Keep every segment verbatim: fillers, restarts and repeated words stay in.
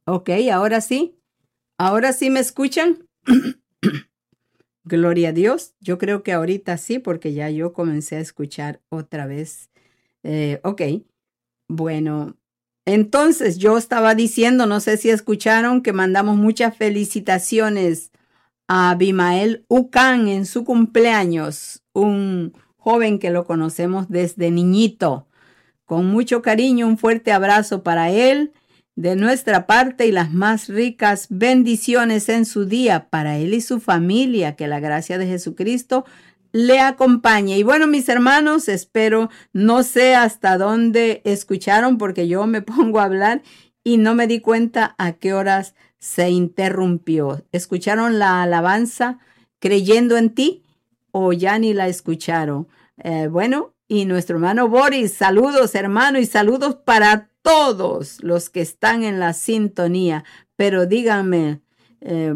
Ok, ahora sí. Ahora sí me escuchan. Gloria a Dios. Yo creo que ahorita sí, porque ya yo comencé a escuchar otra vez. Eh, ok, bueno. Entonces yo estaba diciendo, no sé si escucharon, que mandamos muchas felicitaciones a Abimael Ucán en su cumpleaños, un joven que lo conocemos desde niñito. Con mucho cariño, un fuerte abrazo para él de nuestra parte y las más ricas bendiciones en su día para él y su familia. Que la gracia de Jesucristo le acompañe. Y bueno, mis hermanos, espero, no sé hasta dónde escucharon porque yo me pongo a hablar y no me di cuenta a qué horas se interrumpió. ¿Escucharon la alabanza creyendo en ti o ya ni la escucharon? Eh, bueno, y nuestro hermano Boris, saludos hermano y saludos para todos los que están en la sintonía. Pero díganme, eh,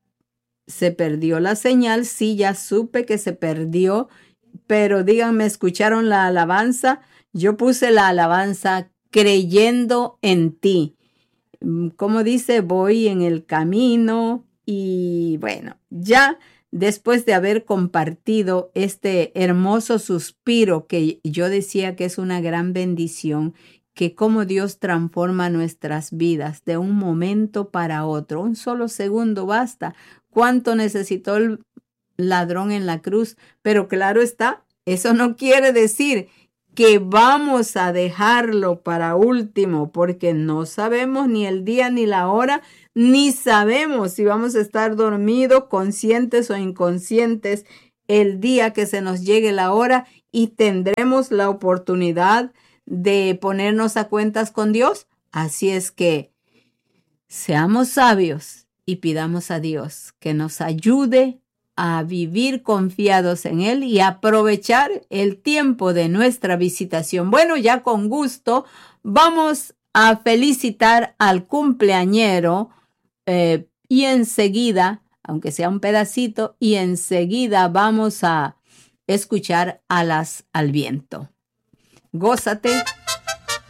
¿se perdió la señal? Sí, ya supe que se perdió, pero díganme, ¿escucharon la alabanza? Yo puse la alabanza creyendo en ti. Como dice, voy en el camino y bueno, ya después de haber compartido este hermoso suspiro que yo decía que es una gran bendición, que cómo Dios transforma nuestras vidas de un momento para otro, un solo segundo basta. ¿Cuánto necesitó el ladrón en la cruz? Pero claro está, eso no quiere decir que vamos a dejarlo para último, porque no sabemos ni el día ni la hora, ni sabemos si vamos a estar dormidos, conscientes o inconscientes el día que se nos llegue la hora y tendremos la oportunidad de ponernos a cuentas con Dios. Así es que seamos sabios y pidamos a Dios que nos ayude a vivir confiados en Él y aprovechar el tiempo de nuestra visitación. Bueno, ya con gusto vamos a felicitar al cumpleañero eh, y enseguida, aunque sea un pedacito, y enseguida vamos a escuchar alas al viento. Gózate